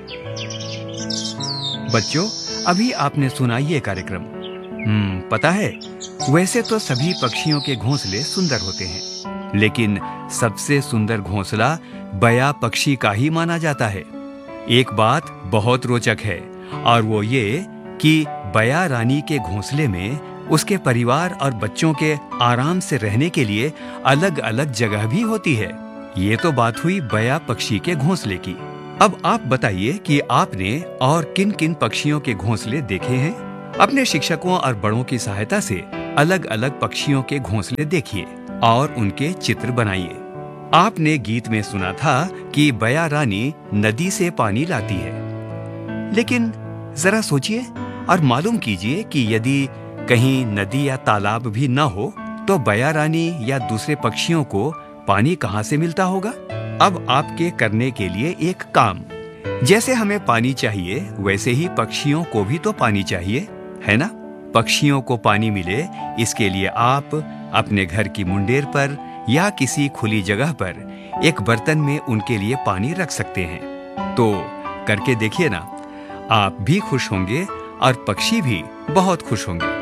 बच्चों, अभी आपने सुना ये कार्यक्रम। पता है, वैसे तो सभी पक्षियों के घोंसले सुंदर होते हैं, लेकिन सबसे सुंदर घोंसला बया पक्षी का ही माना जाता है। एक बात बहुत रोचक है, और वो ये कि बया रानी के घोंसले में उसके परिवार और बच्चों के आराम से रहने के लिए अलग अलग जगह भी होती है। ये तो बात हुई बया पक्षी के घोंसले की। अब आप बताइए कि आपने और किन किन पक्षियों के घोंसले देखे हैं। अपने शिक्षकों और बड़ों की सहायता से अलग अलग पक्षियों के घोंसले देखिए और उनके चित्र बनाइए। आपने गीत में सुना था कि बया रानी नदी से पानी लाती है, लेकिन जरा सोचिए और मालूम कीजिए कि यदि कहीं नदी या तालाब भी न हो तो बया रानी या दूसरे पक्षियों को पानी कहाँ से मिलता होगा। अब आपके करने के लिए एक काम, जैसे हमें पानी चाहिए वैसे ही पक्षियों को भी तो पानी चाहिए, है ना। पक्षियों को पानी मिले इसके लिए आप अपने घर की मुंडेर पर या किसी खुली जगह पर एक बर्तन में उनके लिए पानी रख सकते हैं। तो करके देखिए ना, आप भी खुश होंगे और पक्षी भी बहुत खुश होंगे।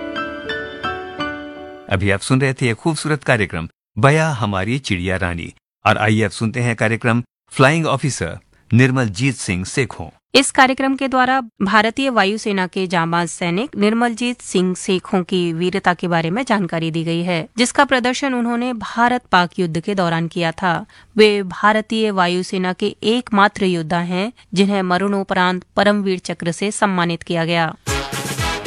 अभी आप सुन रहे थे एक खूबसूरत कार्यक्रम बया हमारी चिड़िया रानी, और आइए अब सुनते हैं कार्यक्रम फ्लाइंग ऑफिसर निर्मलजीत सिंह सेखों। इस कार्यक्रम के द्वारा भारतीय वायुसेना के जांबाज सैनिक निर्मलजीत सिंह सेखों की वीरता के बारे में जानकारी दी गई है, जिसका प्रदर्शन उन्होंने भारत पाक युद्ध के दौरान किया था। वे भारतीय वायुसेना के एकमात्र योद्धा हैं जिन्हें मरणोपरांत परमवीर चक्र से सम्मानित किया गया।